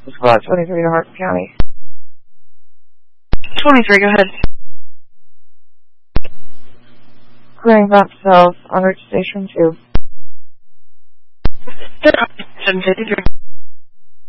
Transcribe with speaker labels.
Speaker 1: Squad 23 to Hart County.
Speaker 2: 23, go ahead.
Speaker 1: Clearing vamp cells on route to Station 2.
Speaker 2: 753.